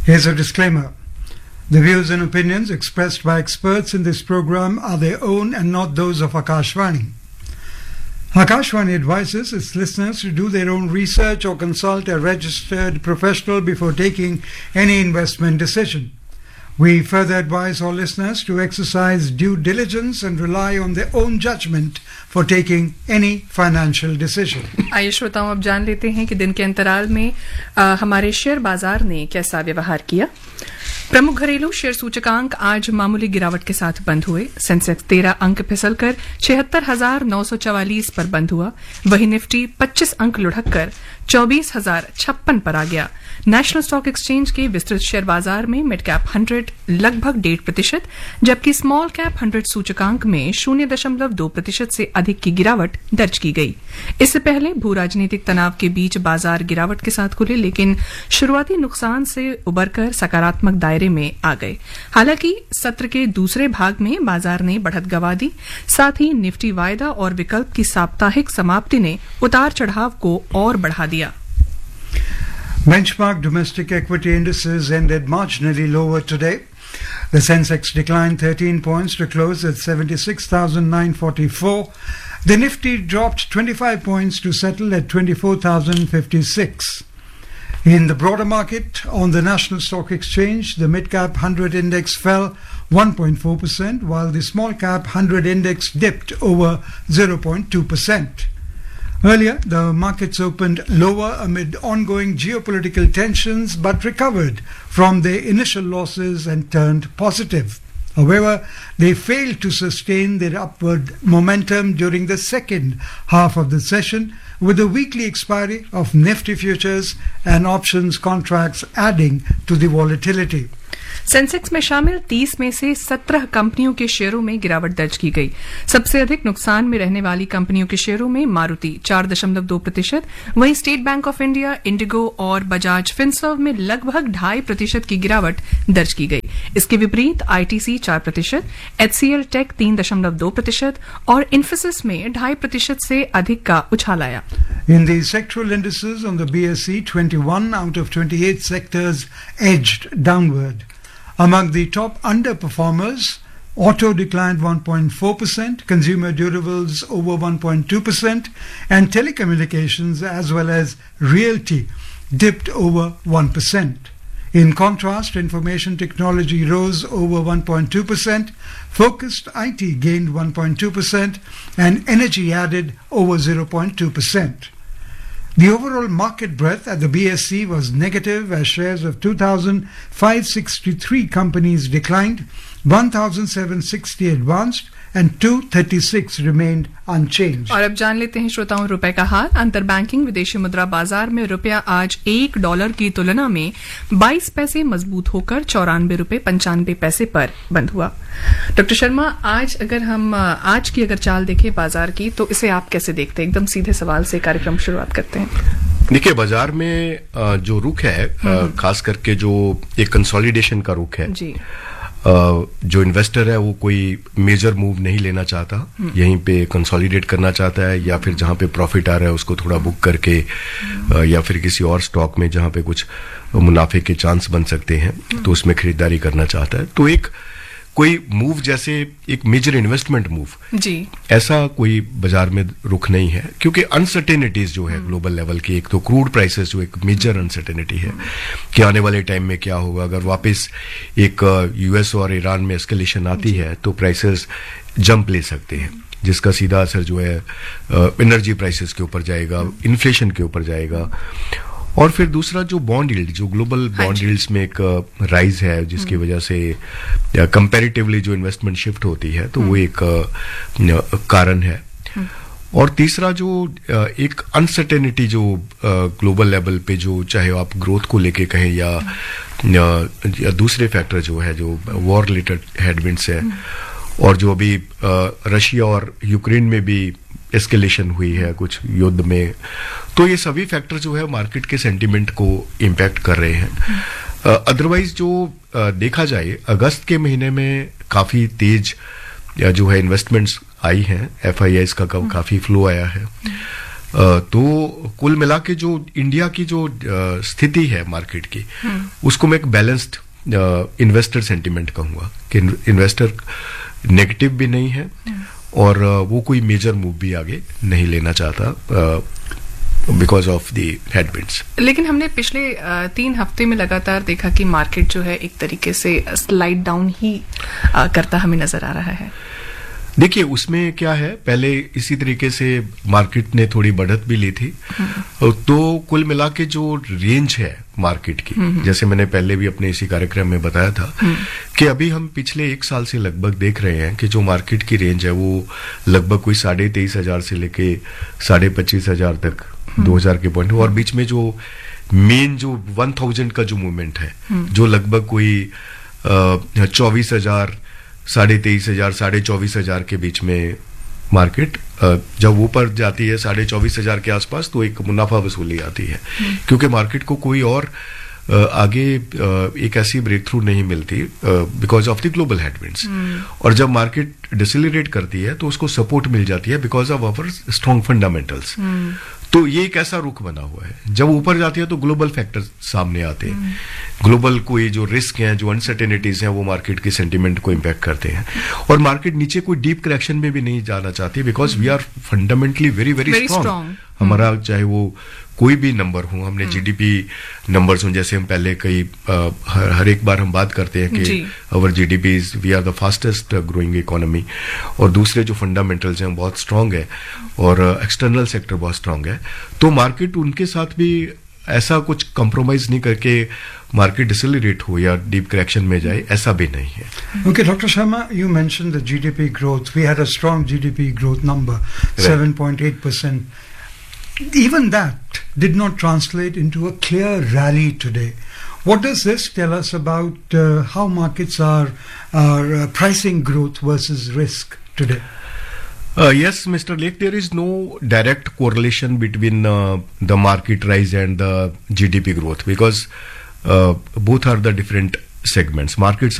Here's a disclaimer. The views and opinions expressed by experts in this program are their own and not those of Akashvani. Akashvani advises its listeners to do their own research or consult a registered professional before taking any investment decision. We further advise all listeners to exercise due diligence and rely on their own judgment for taking any financial decision. आइए श्रोताओं, अब जान लेते हैं कि दिन के अंतराल में हमारे शेयर बाजार ने कैसा व्यवहार किया। प्रमुख घरेलू शेयर सूचकांक आज मामूली गिरावट के साथ बंद हुए। सेंसेक्स 13 अंक फिसलकर 76,944 पर बंद हुआ। वहीं निफ्टी 25 अंक लुढ़ककर 24,056 पर आ गया। नेशनल स्टॉक एक्सचेंज के विस्तृत शेयर बाजार में मिड कैप 100 लगभग 1.5%, जबकि स्मॉल कैप 100 सूचकांक में 0.2% से अधिक की गिरावट दर्ज की गई। इससे पहले भू राजनीतिक तनाव के बीच बाजार गिरावट के साथ खुले, लेकिन शुरुआती नुकसान से उबरकर सकारात्मक दायरे में आ गए। हालांकि सत्र के दूसरे भाग में बाजार ने बढ़त गंवा दी। साथ ही निफ्टी वायदा और विकल्प की साप्ताहिक समाप्ति ने उतार चढ़ाव को और बढ़ा दिया। Benchmark domestic equity indices ended marginally lower today. The Sensex declined 13 points to close at 76,944. The Nifty dropped 25 points to settle at 24,056. In the broader market, on the National Stock Exchange, the mid-cap 100 index fell 1.4%, while the small-cap 100 index dipped over 0.2%. Earlier, the markets opened lower amid ongoing geopolitical tensions, but recovered from their initial losses and turned positive. However, they failed to sustain their upward momentum during the second half of the session, with the weekly expiry of Nifty futures and options contracts adding to the volatility. Sensex में शामिल 30 में से 17 कंपनियों के शेयरों में गिरावट दर्ज की गई। सबसे अधिक नुकसान में रहने वाली कंपनियों के शेयरों में मारुति 4.2%, वहीं state bank of India, Indigo और बजाज फिनसर्व में लगभग 2.5% की गिरावट दर्ज की गई। इसके विपरीत आईटीसी 4%, एचसीएल टेक 3.2% और इन्फोसिस में 2.5% से अधिक का उछाल आया। In the sectoral indices on the BSE, 21 out of 28 sectors edged downward. Among the top underperformers, auto declined 1.4%, consumer durables over 1.2%, and telecommunications as well as realty dipped over 1%. In contrast, information technology rose over 1.2%, focused IT gained 1.2%, and energy added over 0.2%. The overall market breadth at the BSE was negative as shares of 2,563 companies declined, 1,760 advanced and 236 remained unchanged. और अब जान लेते हैं श्रोताओं रुपए का हाल। अंतर banking विदेशी मुद्रा बाजार में रुपया आज $1 की तुलना में 22 पैसे मजबूत होकर 94 रुपए 95 पैसे पर बंद हुआ। डॉक्टर शर्मा, आज अगर हम आज की अगर चाल देखें बाजार की, तो इसे आप कैसे देखते हैं? एकदम सीधे सवाल से कार्यक्रम शुरुआत करते हैं। देखिए, बाजार में जो रुख है, खास करके जो एक कंसोलिडेशन का रुख है जी, जो इन्वेस्टर है वो कोई मेजर मूव नहीं लेना चाहता, यहीं पे कंसोलिडेट करना चाहता है, या फिर जहां पे प्रॉफिट आ रहा है उसको थोड़ा बुक करके या फिर किसी और स्टॉक में जहां पे कुछ मुनाफे के चांस बन सकते हैं तो उसमें खरीदारी करना चाहता है। तो एक कोई मूव जैसे एक मेजर इन्वेस्टमेंट मूव जी, ऐसा कोई बाजार में रुख नहीं है, क्योंकि अनसर्टेनिटीज जो है ग्लोबल लेवल की, एक तो क्रूड प्राइसेस जो एक मेजर अनसर्टेनिटी है कि आने वाले टाइम में क्या होगा। अगर वापस एक यूएस और ईरान में एस्केलेशन आती है तो प्राइसेस जंप ले सकते हैं, जिसका सीधा असर जो है एनर्जी प्राइसेस के ऊपर जाएगा, इन्फ्लेशन के ऊपर जाएगा। और फिर दूसरा जो बॉन्ड यील्ड, जो ग्लोबल बॉन्ड यील्ड्स में एक राइज है, जिसकी वजह से कंपैरेटिवली जो इन्वेस्टमेंट शिफ्ट होती है, तो वो एक कारण है। और तीसरा जो एक अनसर्टेनिटी जो ग्लोबल लेवल पे, जो चाहे आप ग्रोथ को लेके कहें या दूसरे फैक्टर जो है, जो वॉर रिलेटेड हेडविंड्स है, और जो अभी रशिया और यूक्रेन में भी एस्केलेशन हुई है कुछ युद्ध में, तो ये सभी फैक्टर जो है मार्केट के सेंटीमेंट को इम्पैक्ट कर रहे हैं। अदरवाइज जो देखा जाए, अगस्त के महीने में काफी तेज जो है इन्वेस्टमेंट्स आई हैं, एफआईआईज का काफी फ्लो आया है। तो कुल मिला के जो इंडिया की जो स्थिति है मार्केट की, उसको मैं एक बैलेंस्ड इन्वेस्टर सेंटिमेंट कहूंगा कि इन्वेस्टर नेगेटिव भी नहीं है और वो कोई मेजर मूव भी आगे नहीं लेना चाहता बिकॉज ऑफ द हेडविंड्स। लेकिन हमने पिछले 3 हफ्ते में लगातार देखा कि मार्केट जो है एक तरीके से स्लाइड डाउन ही करता हमें नजर आ रहा है। देखिए उसमें क्या है, पहले इसी तरीके से मार्केट ने थोड़ी बढ़त भी ली थी, तो कुल मिला के जो रेंज है मार्केट की, जैसे मैंने पहले भी अपने इसी कार्यक्रम में बताया था कि अभी हम पिछले 1 साल से लगभग देख रहे हैं कि जो मार्केट की रेंज है वो लगभग कोई 23,500 से लेके 25,500 तक 2,000 के पॉइंट, और बीच में जो मेन जो 1,000 का जो मूवमेंट है जो लगभग कोई 24,000, 23,500, 24,500 के बीच में मार्केट जब ऊपर जाती है 24,500 के आसपास, तो एक मुनाफा वसूली आती है, क्योंकि मार्केट को कोई और आगे एक ऐसी ब्रेक थ्रू नहीं मिलती because of the global headwinds. और जब मार्केट डिसेलरेट करती है तो उसको सपोर्ट मिल जाती है because of our strong fundamentals. तो ये एक ऐसा रुख बना हुआ है, जब ऊपर जाती है तो ग्लोबल फैक्टर सामने आते हैं, ग्लोबल कोई जो रिस्क हैं, जो अनसर्टेनिटीज हैं, वो मार्केट की सेंटीमेंट को इम्पैक्ट करते हैं, और मार्केट नीचे कोई डीप करेक्शन में भी नहीं जाना चाहती because we are fundamentally very very strong. हमारा चाहे वो कोई भी नंबर हो, हमने जीडीपी नंबर्स हो, जैसे हम पहले कई हर एक बार हम बात करते हैं कि अवर GDP we are the fastest growing economy, और दूसरे जो फंडामेंटल्स हैं बहुत स्ट्रांग है और एक्सटर्नल सेक्टर बहुत स्ट्रांग है, तो मार्केट उनके साथ भी ऐसा कुछ कंप्रोमाइज नहीं करके मार्केट डिसेलरेट हो या डीप करेक्शन में जाए, ऐसा भी नहीं है। Okay, Dr. Sharma, you mentioned the GDP growth. We had a strong GDP growth number, 7.8%. Even that did not translate into a clear rally today. What does this tell us about how markets are pricing growth versus risk today? Yes, Mr. Lake, there is no direct correlation between the market rise and the GDP growth because both are the different segments. Markets